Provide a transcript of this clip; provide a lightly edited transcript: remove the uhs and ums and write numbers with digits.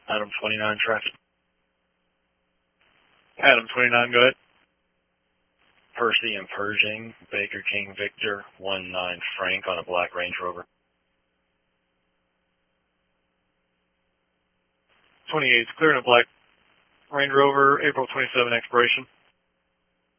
Adam 29 traffic. Adam 29, go ahead. Percy and Pershing, Baker King Victor, 19 Frank on a black Range Rover. 28's clearing a black Range Rover, April 27 expiration.